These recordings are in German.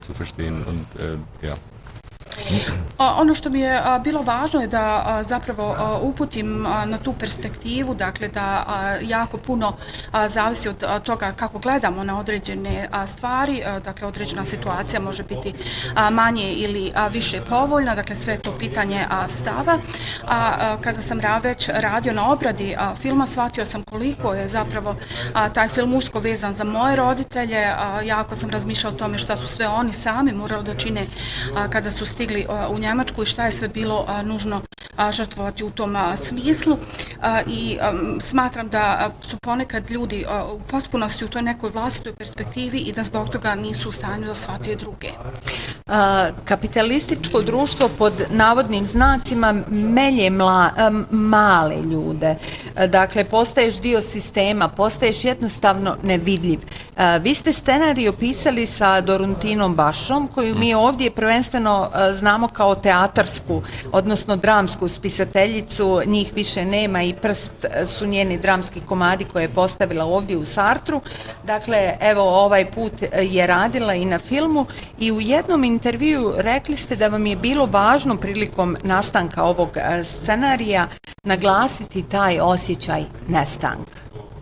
zu verstehen und ja. Ono što mi je bilo važno je da zapravo uputim na tu perspektivu, dakle da jako puno zavisi od toga kako gledamo na određene stvari, dakle određena situacija može biti manje ili više povoljna, dakle sve to pitanje stava. Kada sam već radio na obradi filma, shvatio sam koliko je zapravo taj film usko vezan za moje roditelje, jako sam razmišljala o tome šta su sve oni sami morali da čine kada su stigli u Njemačku i šta je sve bilo nužno žrtvovati u tom smislu i smatram da su ponekad ljudi u potpunosti u toj nekoj vlastitoj perspektivi i da zbog toga nisu u stanju da shvataju druge. Kapitalističko društvo pod navodnim znacima melje male ljude. Dakle, postaješ dio sistema, postaješ jednostavno nevidljiv. Vi ste scenarij opisali sa Dorontinom Bašom, koju mi ovdje prvenstveno znamo kao teatarsku, odnosno dramsku spisateljicu, njih više nema i Prst su njeni dramski komadi koje je postavila ovdje u Sartru. Dakle, evo ovaj put je radila i na filmu i u jednom intervjuu rekli ste da vam je bilo važno prilikom nastanka ovog scenarija naglasiti taj osjećaj nestanka.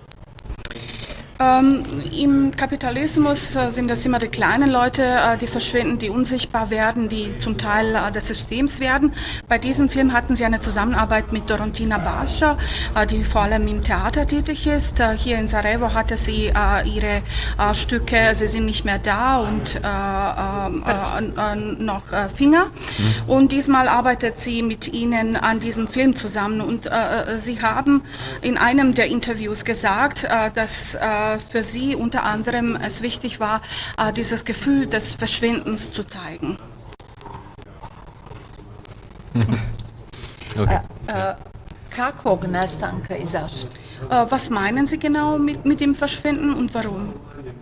Im Kapitalismus sind das immer die kleinen Leute, die verschwinden, die unsichtbar werden, die zum Teil des Systems werden. Bei diesem Film hatten sie eine Zusammenarbeit mit Dorontina Bascha, die vor allem im Theater tätig ist. Hier in Sarajevo hatte sie ihre Stücke, sie sind nicht mehr da und noch Finger. Und diesmal arbeitet sie mit ihnen an diesem Film zusammen. Und sie haben in einem der Interviews gesagt, dass für sie unter anderem es wichtig war, dieses Gefühl des Verschwindens zu zeigen. Okay. Kakvog nestanka i zašto? Was meinen Sie genau mit dem Verschwinden und warum?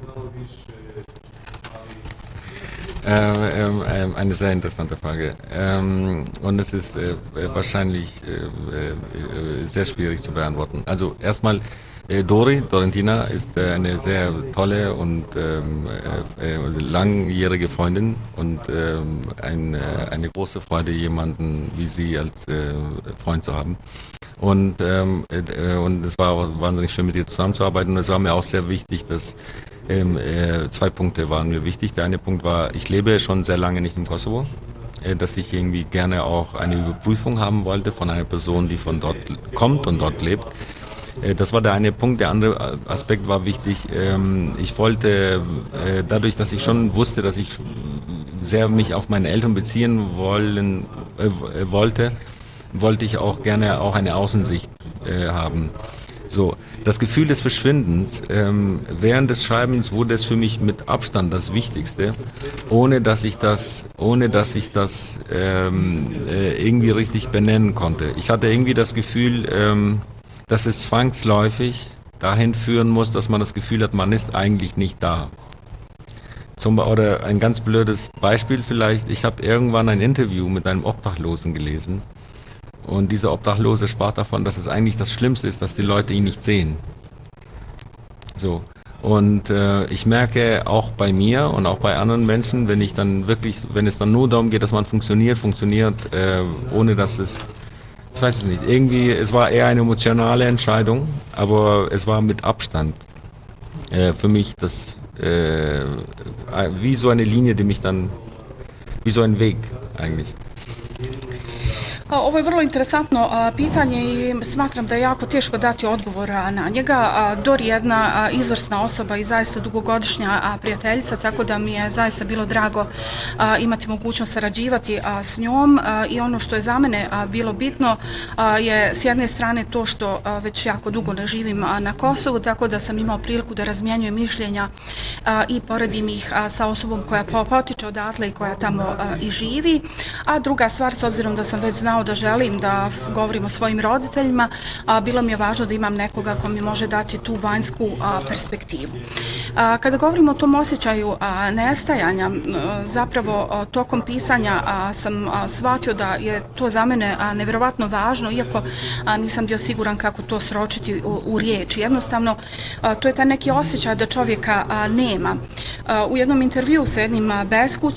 Eine sehr interessante Frage. Und es ist wahrscheinlich sehr schwierig zu beantworten. Also erstmal, Dorontina ist eine sehr tolle und langjährige Freundin und eine große Freude, jemanden wie sie als Freund zu haben. Und es war auch wahnsinnig schön, mit ihr zusammenzuarbeiten. Und es war mir auch sehr wichtig, dass zwei Punkte waren mir wichtig. Der eine Punkt war, ich lebe schon sehr lange nicht im Kosovo, dass ich irgendwie gerne auch eine Überprüfung haben wollte von einer Person, die von dort kommt und dort lebt. Das war der eine Punkt. Der andere Aspekt war wichtig. Ich wollte, dadurch, dass ich schon wusste, dass ich sehr mich auf meine Eltern beziehen wollte ich auch gerne auch eine Außensicht haben. So, das Gefühl des Verschwindens während des Schreibens wurde es für mich mit Abstand das Wichtigste, ohne dass ich das irgendwie richtig benennen konnte. Ich hatte irgendwie das Gefühl, dass es zwangsläufig dahin führen muss, dass man das Gefühl hat, man ist eigentlich nicht da. Oder ein ganz blödes Beispiel vielleicht, ich habe irgendwann ein Interview mit einem Obdachlosen gelesen und dieser Obdachlose sprach davon, dass es eigentlich das Schlimmste ist, dass die Leute ihn nicht sehen. So. Und ich merke auch bei mir und auch bei anderen Menschen, wenn es dann nur darum geht, dass man funktioniert, ohne dass es, ich weiß es nicht, irgendwie, es war eher eine emotionale Entscheidung, aber es war mit Abstand für mich das wie so eine Linie, die mich dann, wie so ein Weg eigentlich. Ovo je vrlo interesantno pitanje i smatram da je jako teško dati odgovor na njega. Dor je jedna izvrsna osoba i zaista dugogodišnja prijateljica, tako da mi je zaista bilo drago imati mogućnost sarađivati s njom i ono što je za mene bilo bitno je s jedne strane to što već jako dugo ne živim na Kosovu, tako da sam imao priliku da razmjenjujem mišljenja i poredim ih sa osobom koja potiče odatle i koja tamo i živi. A druga stvar, s obzirom da sam već znao da želim da govorim o svojim roditeljima, bilo mi je važno da imam nekoga ko mi može dati tu vanjsku perspektivu. Kada govorimo o tom osjećaju nestajanja, zapravo tokom pisanja sam shvatio da je to za mene nevjerovatno važno, iako nisam bio siguran kako to sročiti u riječi. Jednostavno, to je taj neki osjećaj da čovjeka nema. U jednom intervju sa jednim